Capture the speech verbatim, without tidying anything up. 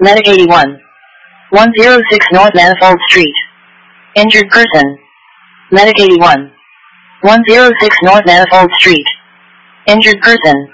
Medic eighty-one. one oh six North Manifold Street. Injured person. Medic eighty-one. one oh six North Manifold Street. Injured person.